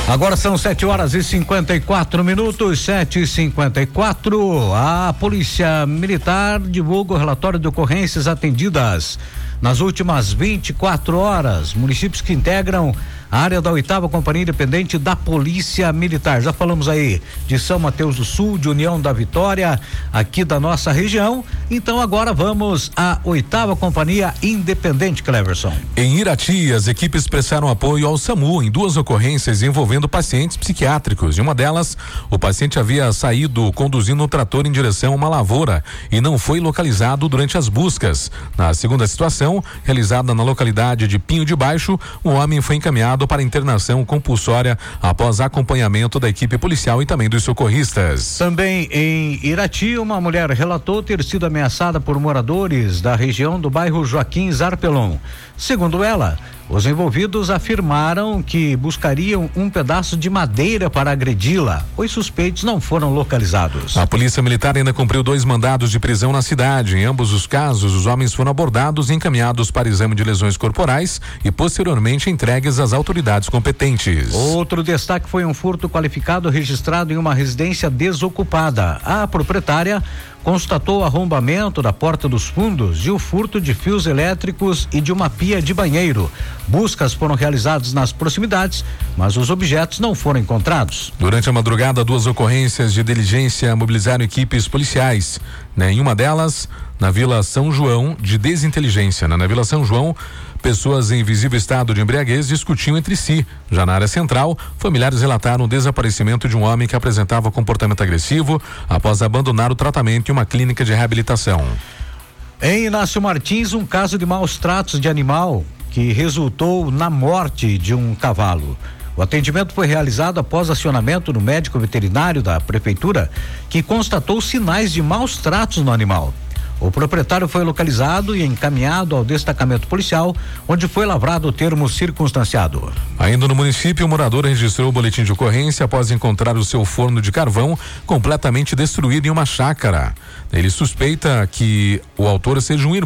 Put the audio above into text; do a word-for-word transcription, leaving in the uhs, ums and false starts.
Agora são sete horas e cinquenta e quatro minutos, sete e cinquenta e quatro. A Polícia Militar divulga o relatório de ocorrências atendidas nas últimas vinte e quatro horas. Municípios que integram a área da oitava Companhia Independente da Polícia Militar. Já falamos aí de São Mateus do Sul, de União da Vitória, aqui da nossa região. Então agora vamos à oitava Companhia Independente, Cleverson. Em Irati, as equipes prestaram apoio ao SAMU em duas ocorrências envolvendo pacientes psiquiátricos. Em uma delas, o paciente havia saído conduzindo um trator em direção a uma lavoura e não foi localizado durante as buscas. Na segunda situação, realizada na localidade de Pinho de Baixo, um homem foi encaminhado para internação compulsória após acompanhamento da equipe policial e também dos socorristas. Também em Irati, uma mulher relatou ter sido ameaçada por moradores da região do bairro Joaquim Zarpelon. Segundo ela, os envolvidos afirmaram que buscariam um pedaço de madeira para agredi-la. Os suspeitos não foram localizados. A Polícia Militar ainda cumpriu dois mandados de prisão na cidade. Em ambos os casos, os homens foram abordados e encaminhados para exame de lesões corporais e posteriormente entregues às autoridades competentes. Outro destaque foi um furto qualificado registrado em uma residência desocupada. A proprietária constatou o arrombamento da porta dos fundos e o furto de fios elétricos e de uma pia de banheiro. Buscas foram realizadas nas proximidades, mas os objetos não foram encontrados. Durante a madrugada, duas ocorrências de diligência mobilizaram equipes policiais. Né? Em uma delas, na Vila São João, de desinteligência. Né? Na Vila São João, pessoas em visível estado de embriaguez discutiam entre si. Já na área central, familiares relataram o desaparecimento de um homem que apresentava comportamento agressivo após abandonar o tratamento em uma clínica de reabilitação. Em Inácio Martins, um caso de maus tratos de animal que resultou na morte de um cavalo. O atendimento foi realizado após acionamento no médico veterinário da prefeitura, que constatou sinais de maus tratos no animal. O proprietário foi localizado e encaminhado ao destacamento policial, onde foi lavrado o termo circunstanciado. Ainda no município, o morador registrou o boletim de ocorrência após encontrar o seu forno de carvão completamente destruído em uma chácara. Ele suspeita que o autor seja um irmão